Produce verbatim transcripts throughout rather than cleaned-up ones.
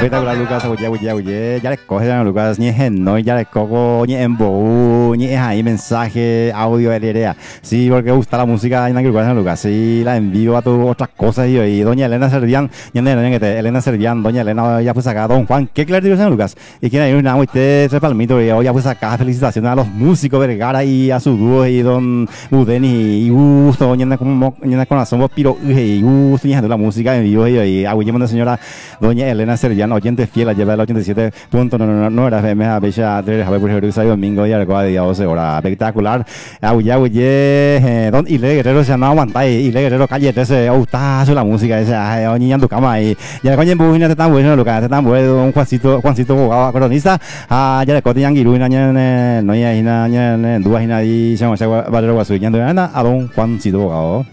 espectacular, Lucas. Oye, oye, oye. Ya le coge, Lucas. Ni es no, ya le cojo, ni en boú, ni es ahí mensaje, audio, L sí, porque gusta la música en la que Lucas. Sí, la envío a tus otras cosas. Y, y doña Elena Servián, y Elena Servián, doña Elena, ya pues acá, don Juan, qué claro, San Lucas. Y quién hay una, usted, tres palmitos, y hoy ya pues acá, felicitaciones a los músicos Vergara y a su dúo, y don Udeni, y gusto, doña como, doña con la sombra, piro, y gusto, y la música en vivo, y, y aguillemos de señora doña Elena Servián, oyente fiel, a llevar el ochenta y siete punto nueve F M, a Bella, de Javier Pujero, y domingo, y a la día doce horas, espectacular, aguille, aguille, don Ile Guerrero se no aguanta, y Ile Guerrero, calle, ese, gustazo la música, esa, oña en tu cama, y ya coño en bujina, te tan bueno, Lucas, te tan bueno, un Juancito, Juancito, abogado, cronista, ah, ya le cote yangiru, y no ya, y dos y nadie, se llama Valero Guasu, y anda a don Juancito, abogado.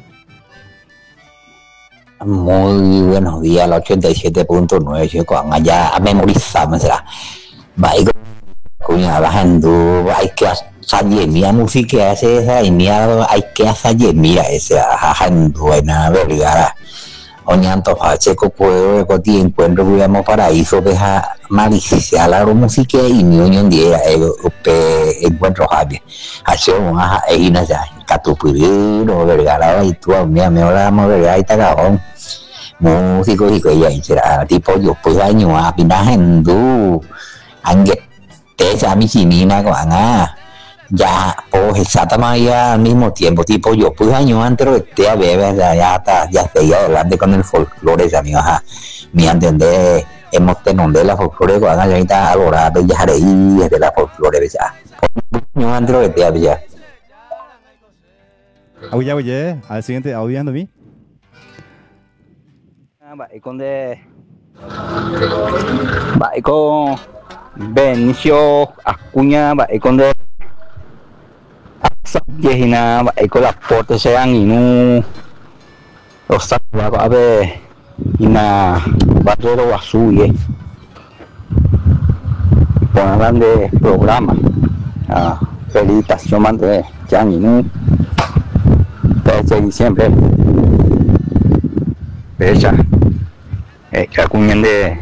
Muy buenos días, la ochenta y siete punto nueve, con allá a memorizar, me será. Baik, kunya bajando, hay que hacer mía música esa, y mía hay que hacer mía esa, bajando, buena vergara. Oñanto Pacheco puedo que ti encuentro digamos paraíso deja malicia la música y mi unión día pe encuentro Javier hace una ina ya catupirino vergara y tú mía me ahora mo vergara y tagaón músico y que ya será tipo yo pues año a pinajen du ange te sa mi chimina con ah ya pues exactamente al mismo tiempo tipo yo pues años antes de este a ver ya ya está ya seguía adelante con el folclore ya mi ajá mi entender hemos tenido de la folclore con allá está ahora de ya reí de la folclore ya años antes de este a ver ya oye oye al siguiente audio ando mi vậy con de vậy con Benicio Acuña vậy con de sắp về na vậy có lập porte sẽ ăn nghỉ nu rồi sắp và có về na bắt đầu vào suy ấy còn làm de programa ah felicitación de ya nghỉ nu trece de diciembre fecha eh, Acuña de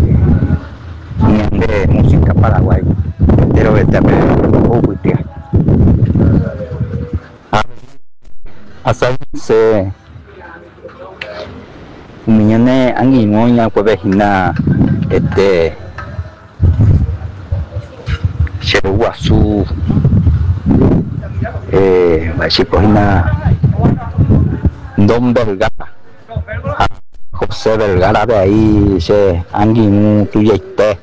de música paraguay pero este a ver un poco hacerse mañana angi ngoña pues vejina este Cheruguazú eh vachipojina Don Vergara José Vergara de ahí se angi mu tuyete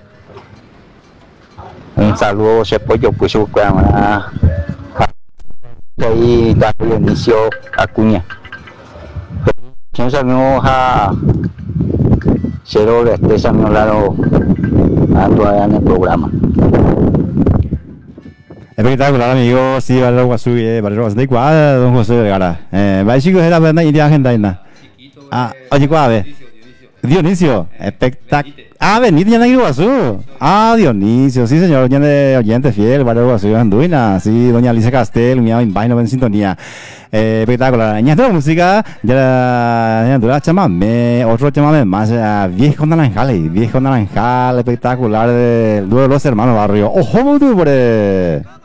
un saludo se pollo pues su cámara ahí está Dionisio Acuña. Yo sabemos a cero de este samolado ando allá en el programa. Espectacular, amigo. Sí, Valero Guasu, Valero Guasu. ¿De cuál, don José Vergara? Eh, va a decir que era verdad y de agenda. Ah, oye, ¿cuál? A ver. Dionisio, espectacular. Ah, venid ya en Guazú. Ah, Dionisio, sí señor, oyente, oyente fiel, Valero Guazú, Anduina, sí, doña Alicia Castel, mi vaina en sintonía. Eh, espectacular. Ya la música, ya ya dura chamame, otro chamame más, uh, viejo naranjal, viejo naranjal, espectacular del dúo de los hermanos Barrio. Ojo, tú por